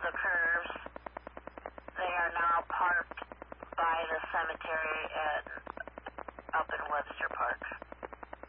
the curves. They are now parked by the cemetery at